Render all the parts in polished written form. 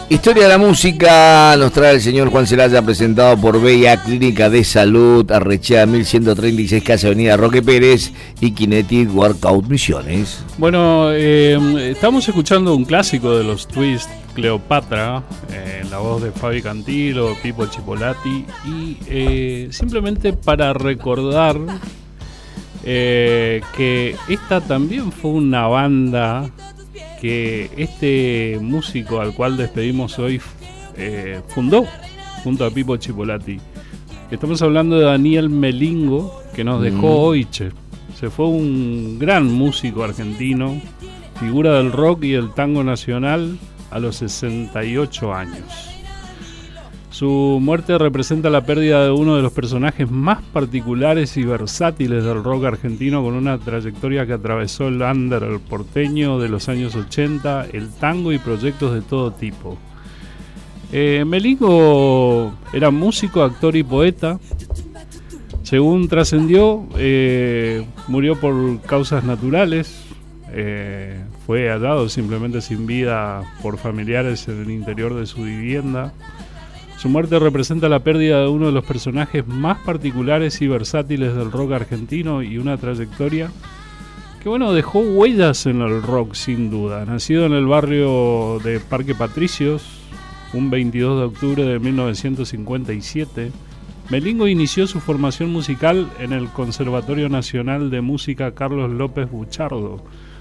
Historia de la música nos trae el señor Juan Celaya, presentado por Bella Clínica de Salud, Arrechea 1136, Casa Avenida Roque Pérez y Kinetic Workout Misiones. Bueno, estamos escuchando un clásico de los Twist, Cleopatra, la voz de Fabi Cantilo, Pipo Chipolati, y simplemente para recordar que esta también fue una banda que este músico al cual despedimos hoy fundó junto a Pipo Chipolati. Estamos hablando de Daniel Melingo, que nos dejó hoy. Se fue un gran músico argentino, figura del rock y el tango nacional a los 68 años. Su muerte representa la pérdida de uno de los personajes más particulares y versátiles del rock argentino, con una trayectoria que atravesó el under, el porteño de los años 80, el tango y proyectos de todo tipo. Melingo era músico, actor y poeta. Según trascendió, murió por causas naturales. Fue hallado simplemente sin vida por familiares en el interior de su vivienda. Su muerte representa la pérdida de uno de los personajes más particulares y versátiles del rock argentino y una trayectoria que, bueno, dejó huellas en el rock sin duda. Nacido en el barrio de Parque Patricios, un 22 de octubre de 1957, Melingo inició su formación musical en el Conservatorio Nacional de Música Carlos López Buchardo,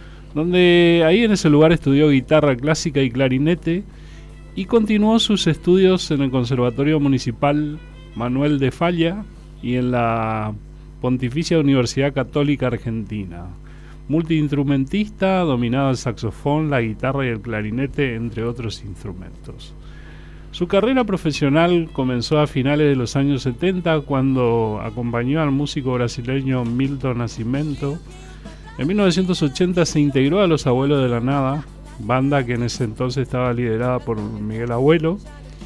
donde ahí en ese lugar estudió guitarra clásica y clarinete, y continuó sus estudios en el Conservatorio Municipal Manuel de Falla y en la Pontificia Universidad Católica Argentina. Multiinstrumentista, dominaba el saxofón, la guitarra y el clarinete, entre otros instrumentos. Su carrera profesional comenzó a finales de los años 70, cuando acompañó al músico brasileño Milton Nascimento. En 1980 se integró a Los Abuelos de la Nada, banda que en ese entonces estaba liderada por Miguel Abuelo,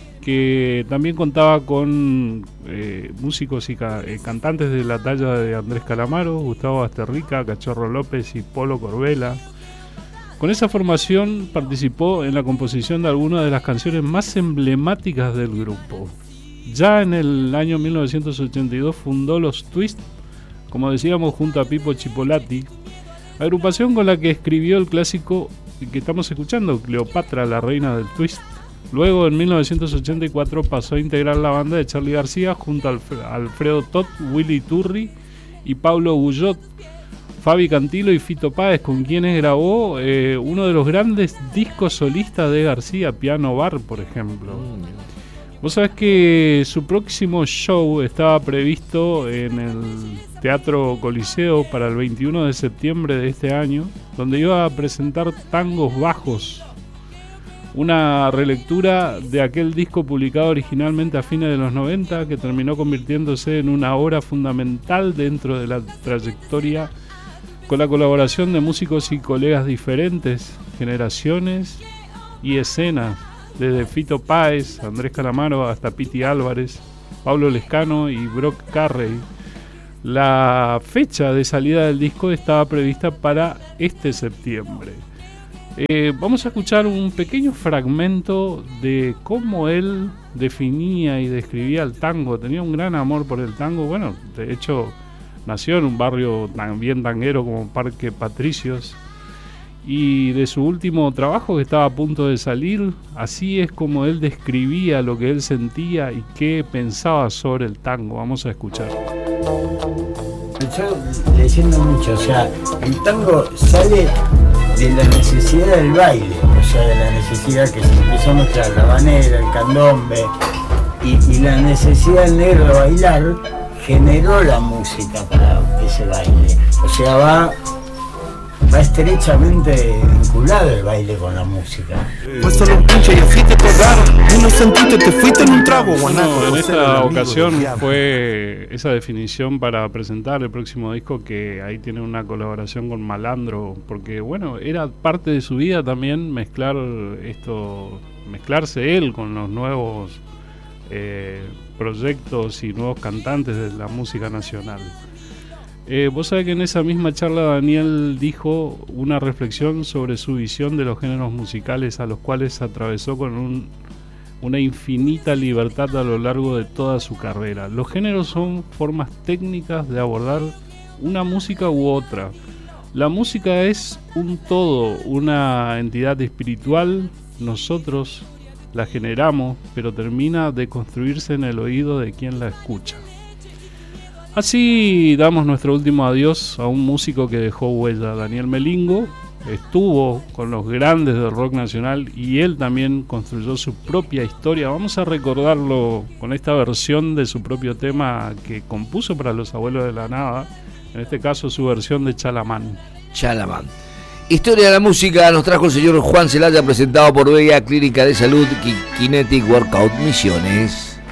que también contaba con músicos y cantantes de la talla de Andrés Calamaro, Gustavo Basterrica, Cachorro López y Polo Corbella. Con esa formación participó en la composición de algunas de las canciones más emblemáticas del grupo. Ya en el año 1982 fundó los Twist, como decíamos, junto a Pipo Chipolati, agrupación con la que escribió el clásico que estamos escuchando, Cleopatra, la reina del twist. Luego, en 1984, pasó a integrar la banda de Charly García junto a Alfredo Tot, Willy Turri y Pablo Guyot, Fabi Cantilo y Fito Páez, con quienes grabó uno de los grandes discos solistas de García, Piano Bar, por ejemplo. Vos sabés que su próximo show estaba previsto en el Teatro Coliseo para el 21 de septiembre de este año, donde iba a presentar Tangos Bajos, una relectura de aquel disco publicado originalmente a fines de los 90, que terminó convirtiéndose en una obra fundamental dentro de la trayectoria, con la colaboración de músicos y colegas diferentes, generaciones y escenas, desde Fito Páez, Andrés Calamaro hasta Piti Álvarez, Pablo Lescano y Brock Carrey. La fecha de salida del disco estaba prevista para este septiembre. Vamos a escuchar un pequeño fragmento de cómo él definía y describía el tango. Tenía un gran amor por el tango. Bueno, de hecho, nació en un barrio bien tanguero como Parque Patricios. Y de su último trabajo, que estaba a punto de salir, así es como él describía lo que él sentía y qué pensaba sobre el tango. Vamos a escuchar. Yo leyendo mucho, o sea, el tango sale de la necesidad del baile, o sea, de la necesidad que se empezó a mostrar la habanera, el candombe, y la necesidad del negro de bailar generó la música para ese baile. O sea, va estrechamente vinculado el baile con la música. Pues solo un pinche y así te colgaron, y no sentiste, te fuiste en un trago, guanaco. Bueno, en esta ocasión fue esa definición para presentar el próximo disco, que ahí tiene una colaboración con Malandro, porque bueno, era parte de su vida también mezclarse él con los nuevos proyectos y nuevos cantantes de la música nacional. Vos sabés que en esa misma charla Daniel dijo una reflexión sobre su visión de los géneros musicales, a los cuales atravesó con un una infinita libertad a lo largo de toda su carrera. Los géneros son formas técnicas de abordar una música u otra. La música es un todo, una entidad espiritual. Nosotros la generamos, pero termina de construirse en el oído de quien la escucha. Así damos nuestro último adiós a un músico que dejó huella. Daniel Melingo estuvo con los grandes del rock nacional y él también construyó su propia historia. Vamos a recordarlo con esta versión de su propio tema que compuso para Los Abuelos de la Nada, en este caso su versión de Chalamán. Chalamán. Historia de la música nos trajo el señor Juan Celaya, presentado por Bella Clínica de Salud y Kinetic Workout Misiones.